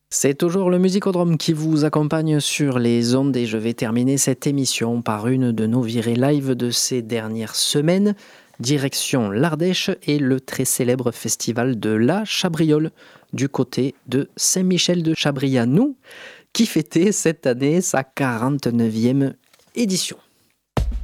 C'est toujours le Musicodrome qui vous accompagne sur les ondes et je vais terminer cette émission par une de nos virées live de ces dernières semaines. Direction l'Ardèche et le très célèbre festival de la Chabriole du côté de Saint-Michel de Chabrianou qui fêtait cette année sa 49e édition.